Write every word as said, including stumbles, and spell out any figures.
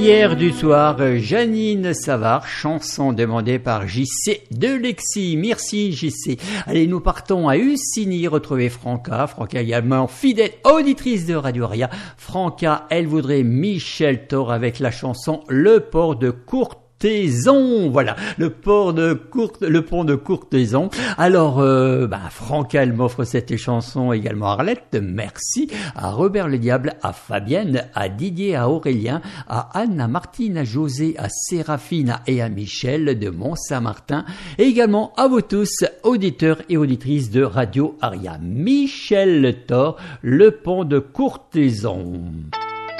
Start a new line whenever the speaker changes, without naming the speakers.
Hier du soir, Janine Savard, chanson demandée par J C de Lexi. Merci J C. Allez, nous partons à Ussigny retrouver Franca. Franca également fidèle auditrice de Radio Aria. Franca, elle voudrait Michel Thor avec la chanson Le port de Courthézon. Voilà, le port de Courte, le pont de Courthézon. Alors, euh, bah, Franca, elle m'offre cette chanson également à Arlette. Merci à Robert le Diable, à Fabienne, à Didier, à Aurélien, à Anne, à Martine, à José, à Séraphine et à Michel de Mont-Saint-Martin. Et également à vous tous, auditeurs et auditrices de Radio Aria. Michel Thor, le pont de Courthézon.